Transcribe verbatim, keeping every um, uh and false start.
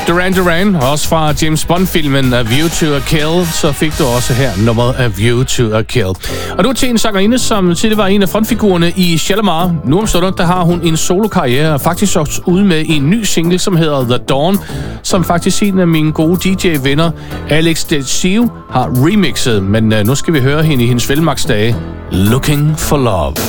Duran Duran, også fra James Bond-filmen A View to a Kill, så fik du også her nummeret A View to a Kill. Og nu til en sangerinde, som tidligere var en af frontfigurerne i Shalamar. Nu om stunder, der har hun en solokarriere, og faktisk også ude med en ny single, som hedder The Dawn, som faktisk en af mine gode D J-venner, Alex Desio, har remixet. Men uh, nu skal vi høre hende i hendes velmagtsdage, Looking for Love.